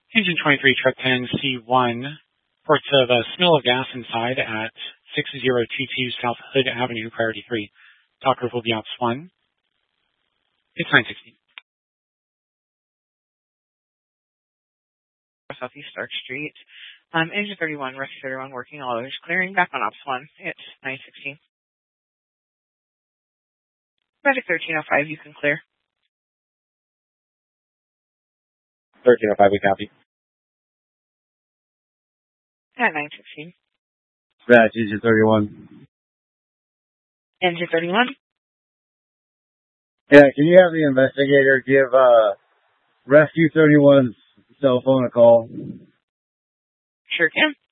Engine 23, truck 10, C1, ports of a smell of gas inside at 6022 South Hood Avenue, priority 3. Docker will be ops 1. It's 916. Southeast Stark Street. Engine 31, rescue 31, working all others. Clearing back on ops 1. It's 916. Magic 1305, you can clear. 1305, we copy. At 916. Scratch, engine 31. Engine 31. Yeah, can you have the investigator give Rescue 31's cell phone a call? Sure can.